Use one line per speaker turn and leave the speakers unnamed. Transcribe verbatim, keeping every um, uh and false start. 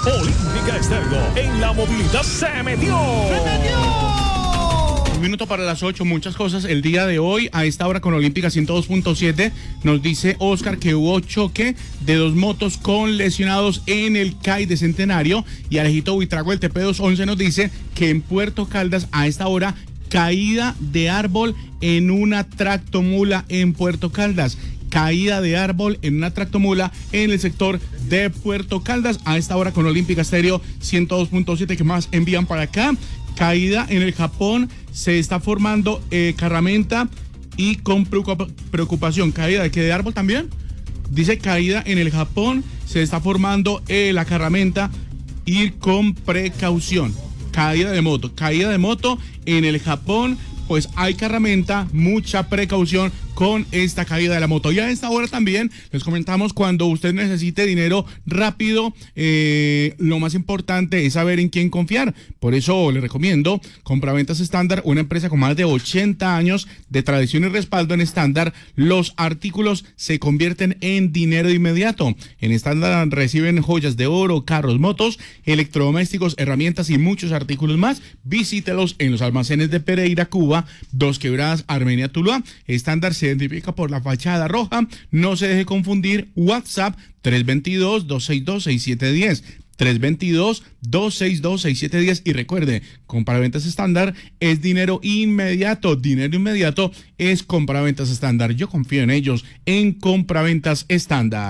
Olímpica Estéreo en la movilidad se metió. ¡Se metió!
Un minuto para las ocho, muchas cosas el día de hoy. A esta hora con Olímpica ciento dos punto siete nos dice Oscar que hubo choque de dos motos con lesionados en el C A I de Centenario. Y Alejito Buitrago, el T P doscientos once, nos dice que en Puerto Caldas a esta hora caída de árbol en una tractomula en Puerto Caldas. Caída de árbol en una tractomula en el sector de Puerto Caldas. A esta hora con Olímpica Estéreo ciento dos punto siete, que más envían para acá. Caída en el Japón, se está formando eh, carramenta y con preocupación. ¿Caída de qué? ¿De árbol también? Dice caída en el Japón, se está formando eh, la carramenta, ir con precaución. Caída de moto, caída de moto en el Japón, pues hay carramenta, mucha precaución con esta caída de la moto. Y a esta hora también les comentamos, cuando usted necesite dinero rápido, eh, lo más importante es saber en quién confiar. Por eso le recomiendo Compraventas Estándar, una empresa con más de ochenta años de tradición y respaldo en estándar. Los artículos se convierten en dinero inmediato. En estándar reciben joyas de oro, carros, motos, electrodomésticos, herramientas y muchos artículos más. Visítelos en los almacenes de Pereira, Cuba, Dos Quebradas, Armenia, Tuluá. Estándar se identifica por la fachada roja. No se deje confundir. WhatsApp tres dos dos, dos seis dos, seis siete uno cero. tres dos dos, dos seis dos, seis siete uno cero. Y recuerde, Compraventas Estándar es dinero inmediato. Dinero inmediato es Compraventas Estándar. Yo confío en ellos, en Compraventas Estándar.